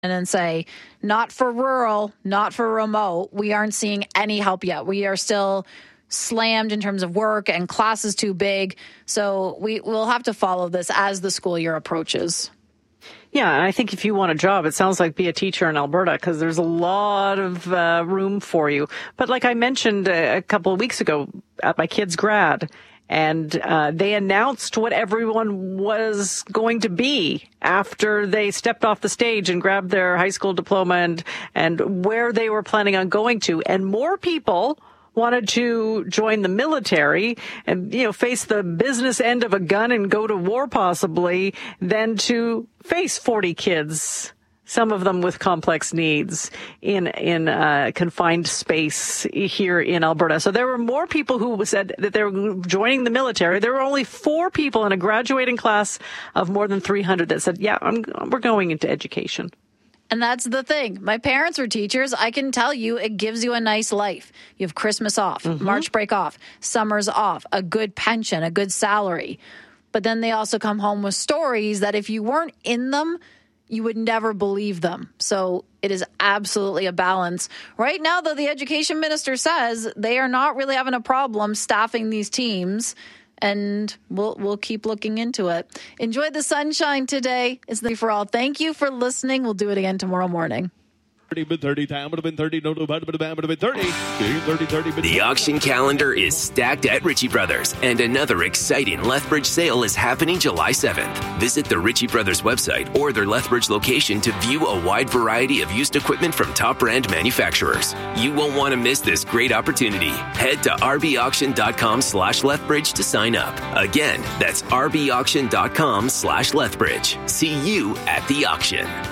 and say, not for rural, not for remote. We aren't seeing any help yet. We are still slammed in terms of work and classes too big. So we'll have to follow this as the school year approaches. Yeah, and I think if you want a job, it sounds like be a teacher in Alberta because there's a lot of room for you. But like I mentioned a couple of weeks ago at my kids' grad, and they announced what everyone was going to be after they stepped off the stage and grabbed their high school diploma and where they were planning on going to. And more people wanted to join the military and, face the business end of a gun and go to war possibly than to face 40 kids, some of them with complex needs in a confined space here in Alberta. So there were more people who said that they were joining the military. There were only 4 people in a graduating class of more than 300 that said, yeah, we're going into education. And that's the thing. My parents were teachers. I can tell you it gives you a nice life. You have Christmas off, March break off, summers off, a good pension, a good salary. But then they also come home with stories that if you weren't in them, you would never believe them. So it is absolutely a balance. Right now, though, the education minister says they are not really having a problem staffing these teams. And we'll keep looking into it. Enjoy the sunshine today. It's the for all. Thank you for listening. We'll do it again tomorrow morning. The auction calendar is stacked at Ritchie Brothers, and another exciting Lethbridge sale is happening July 7th. Visit the Ritchie Brothers website or their Lethbridge location to view a wide variety of used equipment from top brand manufacturers. You won't want to miss this great opportunity. Head to rbauction.com/Lethbridge to sign up. Again, that's rbauction.com/Lethbridge. See you at the auction.